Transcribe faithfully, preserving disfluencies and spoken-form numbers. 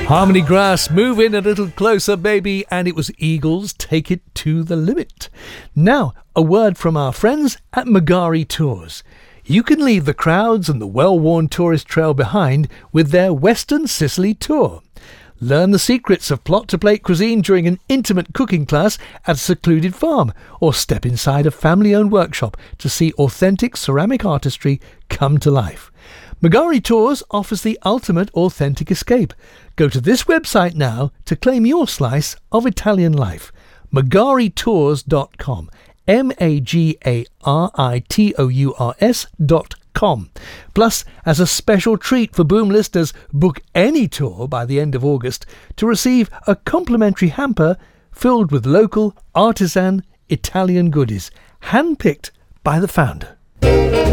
Harmony Grass, move in a little closer, baby, and it was Eagles, Take It to the Limit. Now, a word from our friends at Magari Tours. You can leave the crowds and the well-worn tourist trail behind with their Western Sicily tour. Learn the secrets of plot-to-plate cuisine during an intimate cooking class at a secluded farm, or step inside a family-owned workshop to see authentic ceramic artistry come to life. Magari Tours offers the ultimate authentic escape. Go to this website now to claim your slice of Italian life. magari tours dot com. M A G A R I T O U R S dot com. Plus, as a special treat for Boom listeners, book any tour by the end of August to receive a complimentary hamper filled with local artisan Italian goodies, handpicked by the founder.